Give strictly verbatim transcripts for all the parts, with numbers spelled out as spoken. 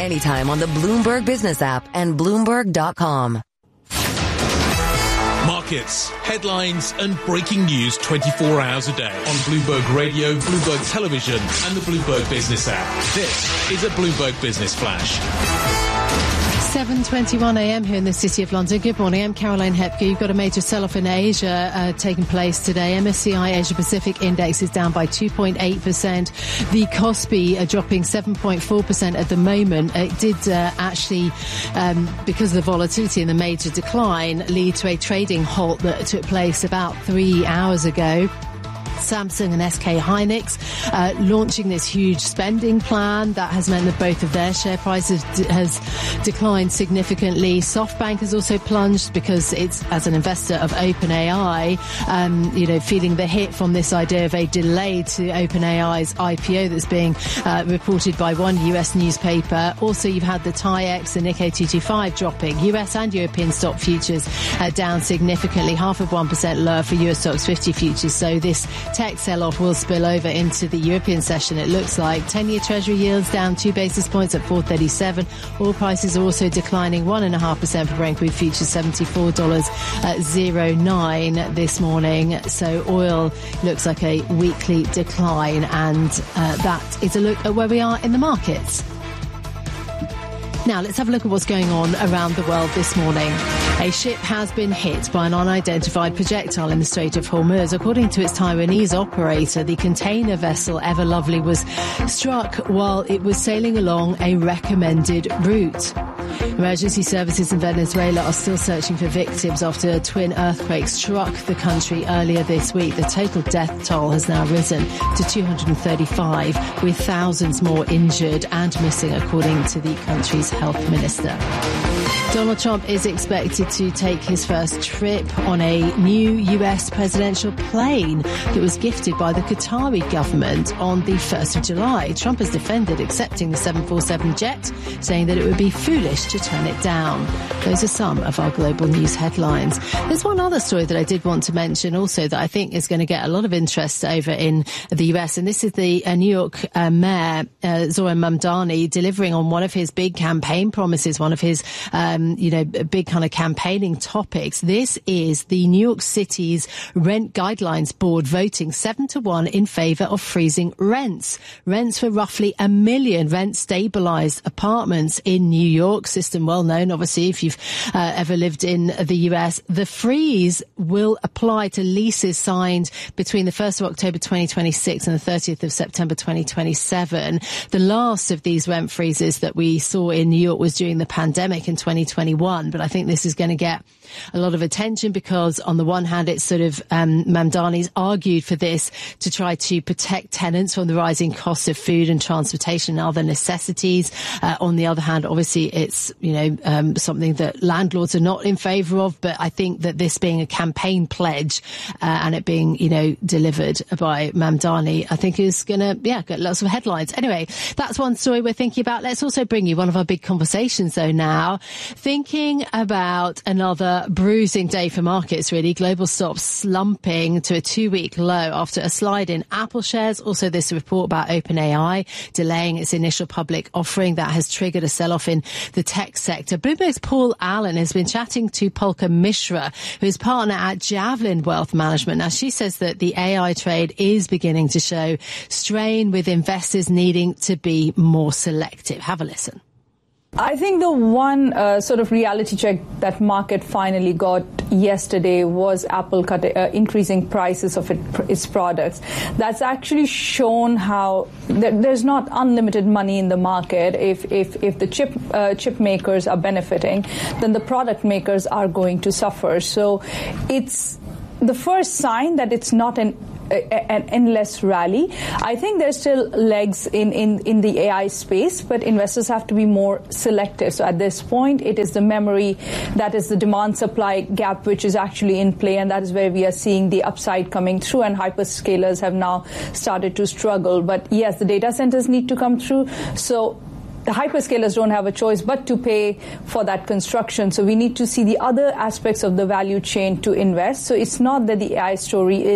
anytime on the Bloomberg Business app and Bloomberg dot com. Markets, headlines and breaking news twenty-four hours a day on Bloomberg Radio, Bloomberg Television and the Bloomberg Business app. This is a Bloomberg Business Flash. seven twenty-one a.m. here in the City of London. Good morning, I'm Caroline Hepke. You've got a major sell-off in Asia uh, taking place today. M S C I Asia Pacific Index is down by two point eight percent. The Kospi are dropping seven point four percent at the moment. It did uh, actually, um, because of the volatility and the major decline, lead to a trading halt that took place about three hours ago. Samsung and S K Hynix uh, launching this huge spending plan that has meant that both of their share prices d- has declined significantly. SoftBank has also plunged because it's, as an investor of OpenAI, um, you know, feeling the hit from this idea of a delay to OpenAI's I P O that's being uh, reported by one U S newspaper. Also, you've had the T A I X and Nikkei two twenty-five dropping. U S and European stock futures uh, down significantly, half of one percent lower for U S stocks fifty futures. So this tech sell-off will spill over into the European session, it looks like. ten-year Treasury yields down two basis points at four thirty-seven. Oil prices are also declining one point five percent for Brent crude futures, seventy-four dollars oh nine this morning. So oil looks like a weekly decline, and uh, that is a look at where we are in the markets. Now, let's have a look at what's going on around the world this morning. A ship has been hit by an unidentified projectile in the Strait of Hormuz. According to its Taiwanese operator, the container vessel Ever Lovely was struck while it was sailing along a recommended route. Emergency services in Venezuela are still searching for victims after twin earthquakes struck the country earlier this week. The total death toll has now risen to two hundred thirty-five, with thousands more injured and missing, according to the country's health minister. Donald Trump is expected to take his first trip on a new U S presidential plane that was gifted by the Qatari government on the first of July. Trump has defended accepting the seven forty-seven jet, saying that it would be foolish to turn it down. Those are some of our global news headlines. There's one other story that I did want to mention also that I think is going to get a lot of interest over in the U S, and this is the uh, New York uh, Mayor uh, Zohran Mamdani delivering on one of his big campaign promises, one of his um, you know, big kind of campaigning topics. This is the New York City's Rent Guidelines Board voting seven to one in favour of freezing rents. Rents for roughly a million rent-stabilised apartments in New York. System well known, obviously, if you've uh, ever lived in the U S. The freeze will apply to leases signed between the first of October twenty twenty-six and the thirtieth of September twenty twenty-seven. The last of these rent freezes that we saw in New York was during the pandemic in twenty twenty-one, but I think this is going to get a lot of attention because on the one hand it's sort of um, Mamdani's argued for this to try to protect tenants from the rising costs of food and transportation and other necessities. Uh, on the other hand, obviously it's, you know, um, something that landlords are not in favour of, but I think that this being a campaign pledge uh, and it being, you know, delivered by Mamdani, I think is going to, yeah, get lots of headlines. Anyway, that's one story we're thinking about. Let's also bring you one of our big conversations though now. Thinking about another bruising day for markets, really. Global stocks slumping to a two-week low after a slide in Apple shares. Also, this report about OpenAI delaying its initial public offering that has triggered a sell-off in the tech sector. Bloomberg's Paul Allen has been chatting to Polka Mishra, who is partner at Javelin Wealth Management. Now, she says that the A I trade is beginning to show strain, with investors needing to be more selective. Have a listen. I think the one uh, sort of reality check that market finally got yesterday was Apple cut, uh, increasing prices of it, its products. That's actually shown how th- there's not unlimited money in the market. If if if the chip uh, chip makers are benefiting, then the product makers are going to suffer. So it's the first sign that it's not an an endless rally. I think there's still legs in, in, in the A I space, but investors have to be more selective. So at this point, it is the memory that is the demand-supply gap which is actually in play, and that is where we are seeing the upside coming through, and hyperscalers have now started to struggle. But yes, the data centers need to come through. So the hyperscalers don't have a choice but to pay for that construction. So we need to see the other aspects of the value chain to invest. So it's not that the A I story is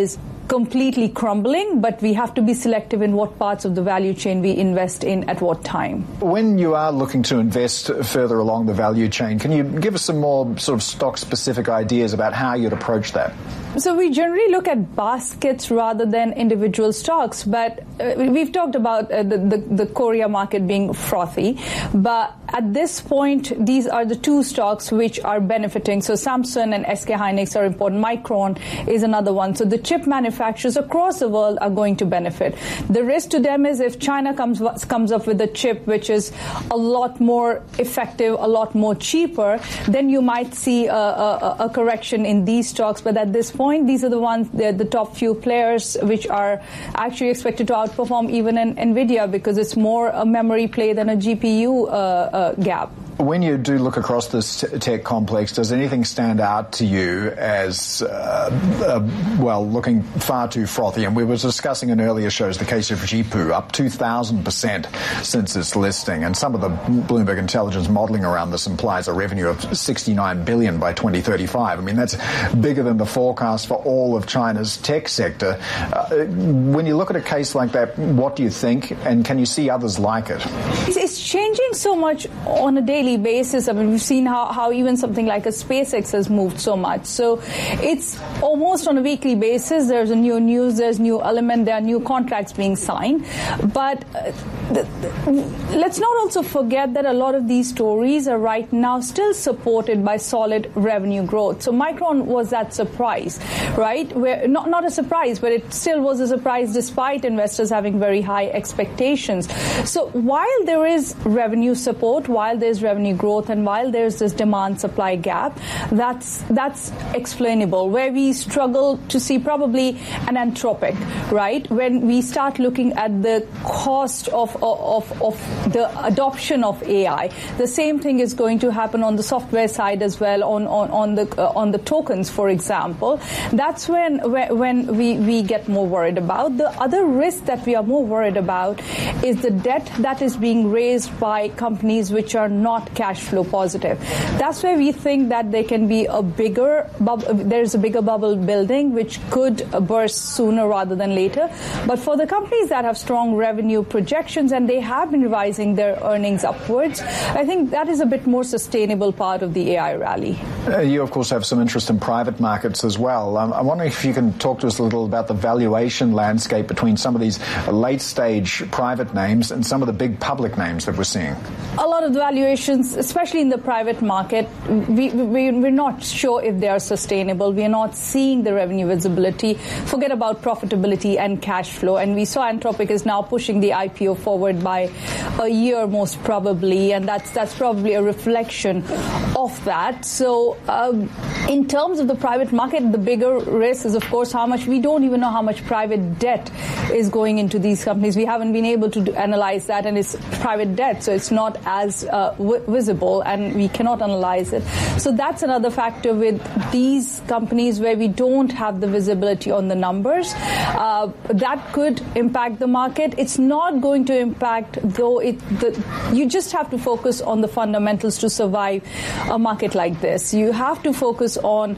completely crumbling, but we have to be selective in what parts of the value chain we invest in at what time. When you are looking to invest further along the value chain, can you give us some more sort of stock-specific ideas about how you'd approach that? So we generally look at baskets rather than individual stocks, but uh, we've talked about uh, the, the, the Korea market being frothy, but at this point, these are the two stocks which are benefiting. So Samsung and S K Hynix are important. Micron is another one. So the chip manufacturers across the world are going to benefit. The risk to them is if China comes comes up with a chip which is a lot more effective, a lot more cheaper, then you might see a, a, a correction in these stocks. But at this point, these are the ones, they're the top few players which are actually expected to outperform even in NVIDIA because it's more a memory play than a G P U uh, uh, gap. When you do look across this tech complex, does anything stand out to you as, uh, uh, well, looking far too frothy? And we were discussing in earlier shows the case of Jipu, up two thousand percent since its listing. And some of the Bloomberg Intelligence modeling around this implies a revenue of sixty-nine billion dollars by twenty thirty-five. I mean, that's bigger than the forecast for all of China's tech sector. Uh, when you look at a case like that, what do you think? And can you see others like it? It's changing so much on a daily basis. I mean, we've seen how, how even something like a SpaceX has moved so much. So it's almost on a weekly basis. There's a new news, there's new element, there are new contracts being signed. But uh, the, the, let's not also forget that a lot of these stories are right now still supported by solid revenue growth. So Micron was that surprise, right? Where not, not a surprise, but it still was a surprise despite investors having very high expectations. So while there is revenue support, while there's revenue growth, and while there's this demand-supply gap, that's that's explainable. Where we struggle to see probably an Anthropic, right? When we start looking at the cost of of, of the adoption of A I, the same thing is going to happen on the software side as well, on on, on the uh, on the tokens, for example. That's when when we, we get more worried about. The other risk that we are more worried about is the debt that is being raised by companies which are not cash flow positive. That's where we think that there can be a bigger bubble, there's a bigger bubble building which could burst sooner rather than later. But for the companies that have strong revenue projections and they have been revising their earnings upwards, I think that is a bit more sustainable part of the A I rally. Uh, you, of course, have some interest in private markets as well. Um, I'm wondering if you can talk to us a little about the valuation landscape between some of these late-stage private names and some of the big public names that we're seeing. A lot of the valuations, especially in the private market, we, we, we're not sure if they are sustainable. We are not seeing the revenue visibility. Forget about profitability and cash flow. And we saw Anthropic is now pushing the I P O forward by a year most probably, and that's that's probably a reflection of that. So um, in terms of the private market, the bigger risk is, of course, how much, we don't even know how much private debt is going into these companies. We haven't been able to do, analyze that, and it's private debt, so it's not as uh, w- visible, and we cannot analyze it. So that's another factor with these companies where we don't have the visibility on the numbers. Uh, that could impact the market. It's not going to impact, though, it, the, you just have to focus on the fundamentals to survive a market like this. You have to focus on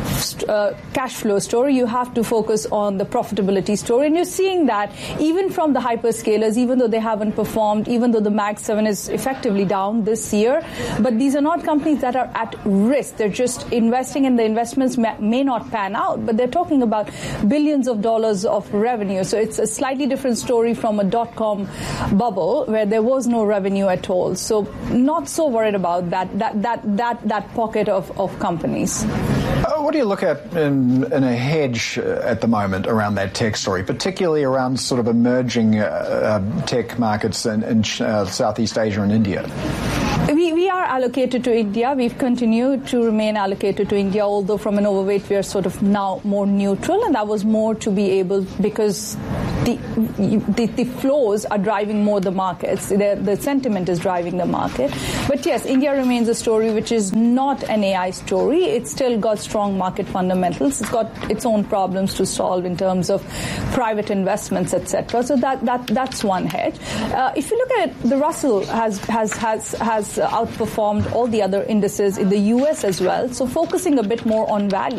uh, cash flow story. You have to focus on the profitability story. And you're seeing that even from the hyperscalers, even though they haven't performed, even though the Mag seven is effectively down this year, but these are not companies that are at risk. They're just investing, and the investments may, may not pan out, but they're talking about billions of dollars of revenue. So it's a slightly different story from a dot-com bubble where there was no revenue at all. So not so worried about that that that that, that pocket of, of companies. Uh, what do you look at in, in a hedge uh, at the moment around that tech story, particularly around sort of emerging uh, uh, tech markets in, in uh, Southeast Asia and India? We, we are allocated to India. We've continued to remain allocated to India, although from an overweight we are sort of now more neutral, and that was more to be able, because the the, the flows are driving more the markets. The, the sentiment is driving the market. But yes, India remains a story which is not an A I story. It's still got strong market fundamentals. It's got its own problems to solve in terms of private investments, et cetera. So that, that that's one hedge. Uh, if you look at it, the Russell has has has has outperformed all the other indices in the U S as well. So focusing a bit more on value.